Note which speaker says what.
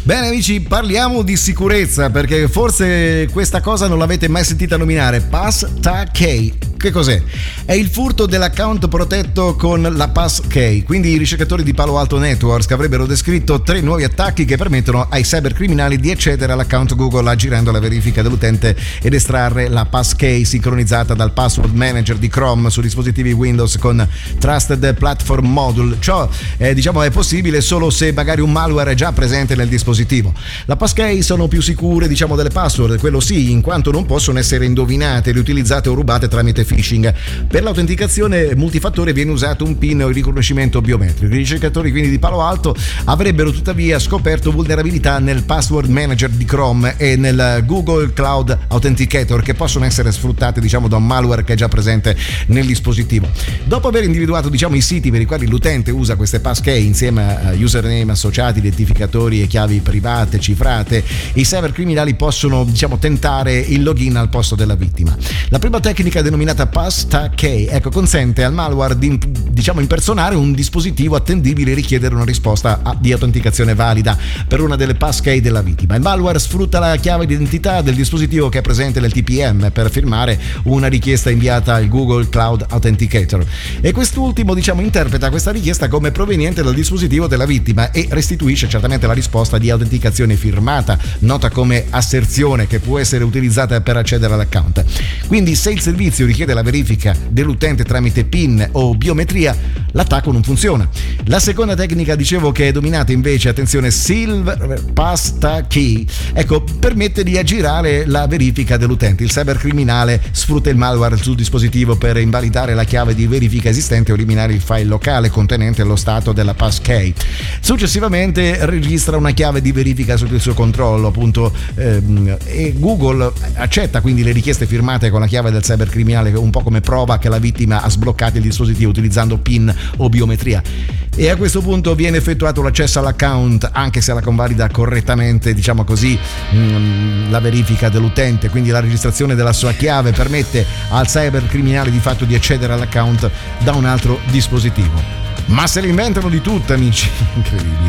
Speaker 1: Bene amici, parliamo di sicurezza perché forse questa cosa non l'avete mai sentita nominare. Passkey. Che cos'è? È il furto dell'account protetto con la Passkey. Quindi i ricercatori di Palo Alto Networks avrebbero descritto 3 nuovi attacchi che permettono ai cybercriminali di accedere all'account Google aggirando la verifica dell'utente ed estrarre la Passkey sincronizzata dal password manager di Chrome su dispositivi Windows con Trusted Platform Module. Ciò è possibile solo se magari un malware è già presente nel dispositivo. La Passkey sono più sicure delle password, quello sì, in quanto non possono essere indovinate, riutilizzate o rubate tramite phishing. Per l'autenticazione multifattore viene usato un PIN o il riconoscimento biometrico. I ricercatori quindi di Palo Alto avrebbero tuttavia scoperto vulnerabilità nel password manager di Chrome e nel Google Cloud Authenticator che possono essere sfruttate da un malware che è già presente nel dispositivo. Dopo aver individuato i siti per i quali l'utente usa queste Passkey insieme a username associati, identificatori e chiavi private cifrate, i cybercriminali possono tentare il login al posto della vittima. La prima tecnica denominata Passkey consente al malware di impersonare un dispositivo attendibile e richiedere una risposta di autenticazione valida per una delle Passkey della vittima. Il malware sfrutta la chiave di identità del dispositivo che è presente nel TPM per firmare una richiesta inviata al Google Cloud Authenticator e quest'ultimo interpreta questa richiesta come proveniente dal dispositivo della vittima e restituisce certamente la risposta di autenticazione firmata, nota come asserzione, che può essere utilizzata per accedere all'account. Quindi se il servizio richiede la verifica dell'utente tramite PIN o biometria, l'attacco non funziona. La seconda tecnica che è dominata invece, attenzione, Silver Passkey, permette di aggirare la verifica dell'utente. Il cybercriminale sfrutta il malware sul dispositivo per invalidare la chiave di verifica esistente o eliminare il file locale contenente lo stato della Passkey. Successivamente registra una chiave di verifica sotto il suo controllo, e Google accetta quindi le richieste firmate con la chiave del cybercriminale un po' come prova che la vittima ha sbloccato il dispositivo utilizzando PIN o biometria. E a questo punto viene effettuato l'accesso all'account anche se la convalida correttamente la verifica dell'utente, quindi la registrazione della sua chiave permette al cybercriminale di fatto di accedere all'account da un altro dispositivo. Ma se le inventano di tutte, amici, incredibile.